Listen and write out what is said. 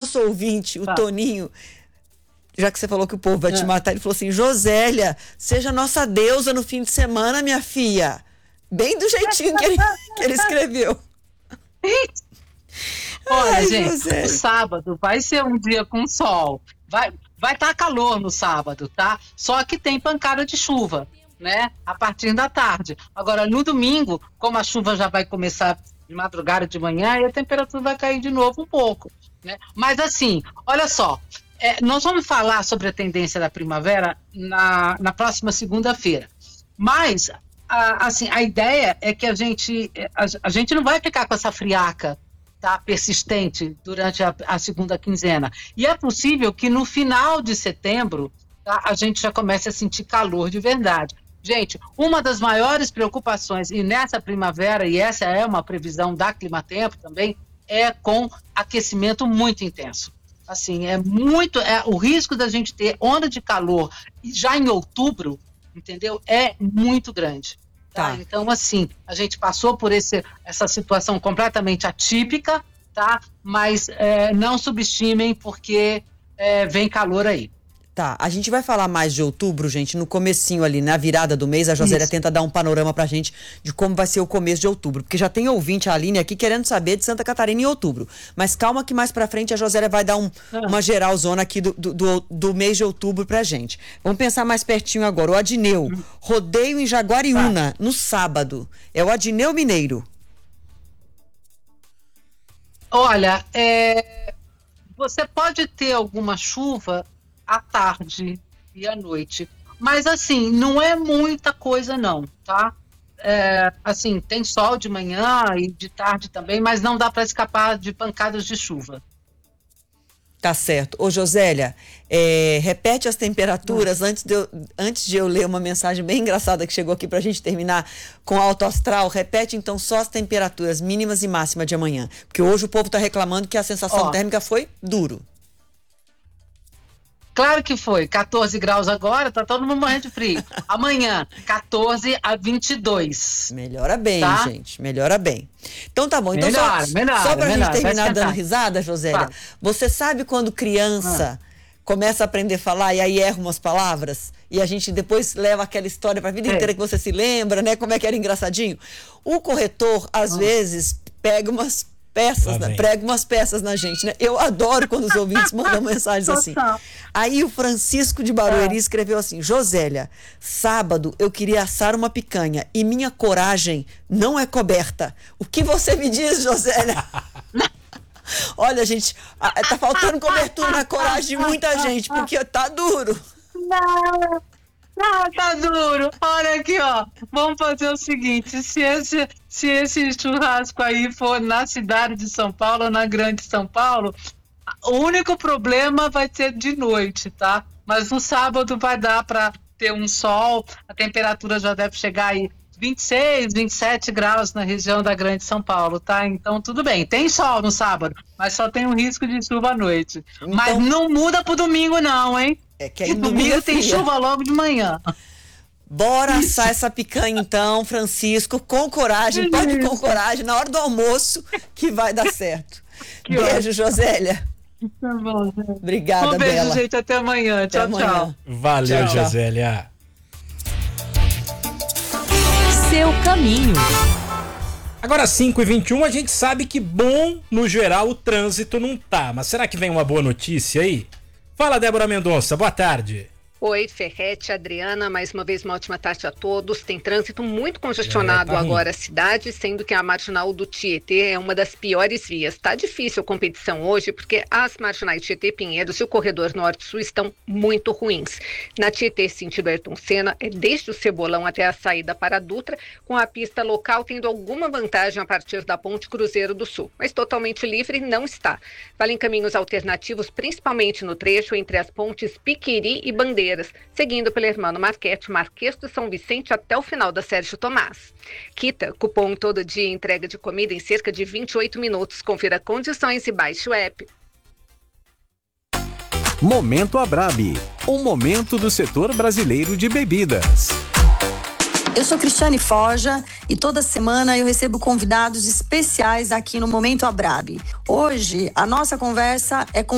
nosso ouvinte, o Tá. Toninho, já que você falou que o povo vai te matar, ele falou assim: Josélia, seja nossa deusa no fim de semana, minha filha. Bem do jeitinho que ele escreveu. Olha, Ai, gente, Josélia. o sábado vai ser um dia com sol. Vai estar calor no sábado, tá? Só que tem pancada de chuva, né? A partir da tarde. Agora, no domingo, como a chuva já vai começar de madrugada, de manhã, e a temperatura vai cair de novo um pouco, né? Mas assim, olha só, nós vamos falar sobre a tendência da primavera na próxima segunda-feira. Mas, assim, a ideia é que a gente não vai ficar com essa friaca, tá, persistente durante a segunda quinzena. E é possível que no final de setembro, tá, a gente já comece a sentir calor de verdade. Gente, uma das maiores preocupações, e nessa primavera, e essa é uma previsão da Climatempo também, é com aquecimento muito intenso. Assim, o risco da gente ter onda de calor já em outubro, entendeu? É muito grande. Tá? Então, assim, a gente passou por essa situação completamente atípica, tá? Mas não subestimem, porque vem calor aí. Tá, a gente vai falar mais de outubro, gente, no comecinho ali, na virada do mês, a Josélia tenta dar um panorama pra gente de como vai ser o começo de outubro, porque já tem ouvinte, a Aline, aqui querendo saber de Santa Catarina em outubro, mas calma que mais pra frente a Josélia vai dar uma geralzona aqui do mês de outubro pra gente. Vamos pensar mais pertinho agora, o Adineu, rodeio em Jaguariúna, no sábado, é o Adineu Mineiro. Olha, você pode ter alguma chuva à tarde e à noite. Mas, assim, não é muita coisa, não, tá? Assim, tem sol de manhã e de tarde também, mas não dá para escapar de pancadas de chuva. Tá certo. Ô, Josélia, repete as temperaturas antes de eu ler uma mensagem bem engraçada que chegou aqui pra gente terminar com alto astral. Repete, então, só as temperaturas mínimas e máximas de amanhã. Porque hoje o povo tá reclamando que a sensação térmica foi duro. Claro que foi, 14 graus agora, tá todo mundo morrendo de frio. Amanhã, 14 a 22. Melhora bem, tá? Gente, melhora bem. Então tá bom, então melhora, só pra gente terminar dando risada, Josélia, tá. Você sabe quando criança começa a aprender a falar e aí erra umas palavras? E a gente depois leva aquela história pra vida inteira que você se lembra, né? Como é que era engraçadinho? O corretor, às vezes, prega umas peças na gente, né? Eu adoro quando os ouvintes mandam mensagens assim. Aí o Francisco de Barueri escreveu assim: Josélia, sábado eu queria assar uma picanha e minha coragem não é coberta. O que você me diz, Josélia? Olha, gente, tá faltando cobertura na coragem de muita gente, porque tá duro. Não, tá duro. Olha aqui, ó. Vamos fazer o seguinte: se esse churrasco aí for na cidade de São Paulo, na Grande São Paulo, o único problema vai ser de noite, tá? Mas no sábado vai dar para ter um sol, a temperatura já deve chegar aí 26, 27 graus na região da Grande São Paulo, tá? Então tudo bem, tem sol no sábado, mas só tem um risco de chuva à noite. Então, mas não muda pro domingo não, hein? Que aí domingo tem chuva logo de manhã. Bora assar essa picanha então, Francisco, com coragem, pode ir com coragem, na hora do almoço que vai dar certo. Beijo, Josélia. Tá bom, gente. Obrigada, beijo, Bela. Gente, até amanhã. Tchau, tchau. Valeu, tchau. Josélia. Seu caminho. Agora 5h21, a gente sabe que bom, no geral, o trânsito não tá. Mas será que vem uma boa notícia aí? Fala, Débora Mendonça, boa tarde. Oi, Ferrete, Adriana, mais uma vez uma ótima tarde a todos. Tem trânsito muito congestionado agora a cidade, sendo que a marginal do Tietê é uma das piores vias. Tá difícil a competição hoje, porque as marginais Tietê, Pinheiros e o corredor norte-sul estão muito ruins. Na Tietê, sentido Ayrton Senna, é desde o Cebolão até a saída para a Dutra, com a pista local tendo alguma vantagem a partir da Ponte Cruzeiro do Sul, mas totalmente livre não está. Valem caminhos alternativos, principalmente no trecho entre as pontes Piquiri e Bandeira, seguindo pela Hermano Marquete, Marquês do São Vicente até o final da Sérgio Tomás. Quita, cupom todo dia entrega de comida em cerca de 28 minutos. Confira condições e baixe o app. Momento Abrabi, um momento do setor brasileiro de bebidas. Eu sou Cristiane Forja e toda semana eu recebo convidados especiais aqui no Momento Abrabi. Hoje a nossa conversa é com